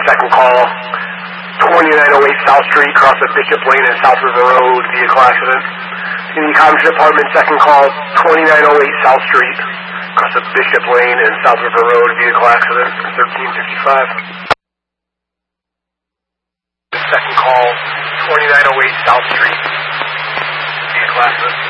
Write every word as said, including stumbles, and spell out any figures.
second call, twenty-nine oh eight South Street, cross of Bishop Lane and South River Road, vehicle accident. In the Comms Department, second call, twenty-nine oh eight South Street, cross of Bishop Lane and South River Road, vehicle accident, thirteen fifty-five. Second call, twenty-nine oh eight South Street, vehicle accident.